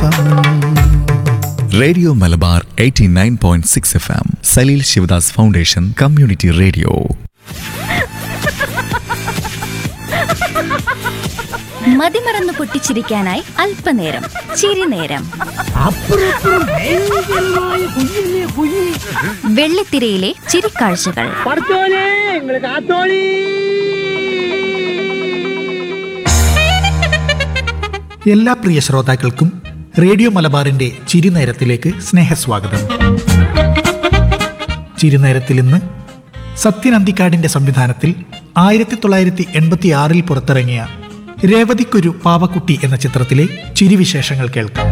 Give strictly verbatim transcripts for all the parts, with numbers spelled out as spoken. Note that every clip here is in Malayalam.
Radio Malabar eighty nine point six F M Saleel Sivadas foundation community radio. മതിമറന്ന് പൊട്ടിച്ചിരിക്കാനായി അല്പനേരം ചിരിനേരം. വെള്ളിത്തിരയിലെ ചിരിക്കാഴ്ചകൾ. എല്ലാ പ്രിയ ശ്രോതാക്കൾക്കും റേഡിയോ മലബാറിന്റെ ചിരിനേരത്തിലേക്ക് സ്നേഹസ്വാഗതം. ചിരിനേരത്തിൽ ഇന്ന് സത്യൻ അന്തിക്കാടിന്റെ സംവിധാനത്തിൽ ആയിരത്തി തൊള്ളായിരത്തി എൺപത്തി ആറിൽ പുറത്തിറങ്ങിയ രേവതിക്കൊരു പാവക്കുട്ടി എന്ന ചിത്രത്തിലെ ചിരിവിശേഷങ്ങൾ കേൾക്കാം.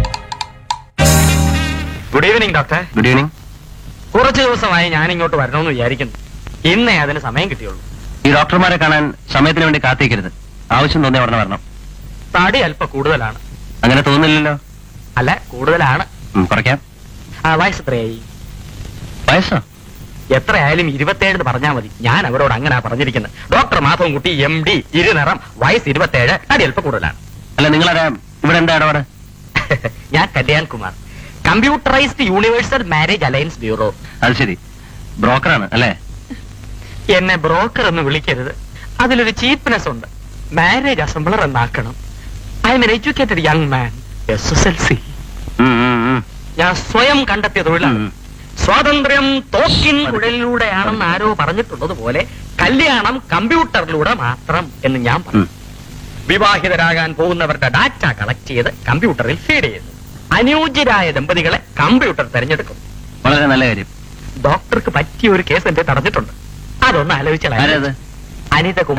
Good evening doctor. Good evening. കുറച്ച് ദിവസമായി ഞാൻ ഇങ്ങോട്ട് വരണമെന്ന് വിചാരിക്കുന്നു. ഇന്നേ അതിന് സമയം കിട്ടിയുള്ളൂ. ഈ ഡോക്ടർമാരെ കാണാൻ സമയത്തിന് വേണ്ടി കാത്തിരിക്കരുത്. ആവശ്യം തോന്നിയ ഉടനെ വരണം. തടി അല്പം കൂടുതലാണ്. അങ്ങനെ തോന്നില്ലല്ലോ. അല്ല, കൂടുതലാണ്. കുറയ്ക്കാം. ആ, വയസ്സ് എത്രയായി? വയസ്സോ? എത്രയായാലും ഇരുപത്തേഴ് പറഞ്ഞാൽ മതി. ഞാൻ അവരോട് അങ്ങനെ പറഞ്ഞിരിക്കുന്നത്. ഡോക്ടർ മാധവൻകുട്ടി, എം ഡി, ഇരുനിറം, വയസ്സ് ഇരുപത്തേഴ്, തടി അല്പം കൂടുതലാണ്. അല്ല, നിങ്ങളാരാ? ഇവിടെ എന്താ ഇടപാട്? ഞാൻ Kalyan Kumar, computerised universal marriage alliance bureau. അത് ശരി, ബ്രോക്കറാണ് അല്ലേ? എന്നെ ബ്രോക്കർ എന്ന് വിളിക്കരുത്. അതിലൊരു ചീപ്നെസ് ഉണ്ട്. Marriage assembler എന്നാക്കണം. I M N educated young man. S S L C ഞാൻ സ്വയം കണ്ടെത്തിയ തൊഴിലാണ്. സ്വാതന്ത്ര്യം തോക്കിൻ കുഴലിലൂടെയാണെന്ന് ആരോ പറഞ്ഞിട്ടുള്ളത് പോലെ കല്യാണം കമ്പ്യൂട്ടറിലൂടെ മാത്രം എന്ന് ഞാൻ പറഞ്ഞു. വിവാഹിതരാകാൻ പോകുന്നവരുടെ ഡാറ്റ കളക്ട് ചെയ്ത് കമ്പ്യൂട്ടറിൽ ഫീഡ് ചെയ്തു അനുയോജ്യരായ ദമ്പതികളെ കമ്പ്യൂട്ടർ തെരഞ്ഞെടുക്കും. വളരെ നല്ല കാര്യം. ഡോക്ടർക്ക് പറ്റിയ ഒരു കേസ് എന്റെ തടഞ്ഞിട്ടുണ്ട്. അതൊന്ന് ആലോചിച്ചാൽ. ആരത്? അനിതകുമാർ.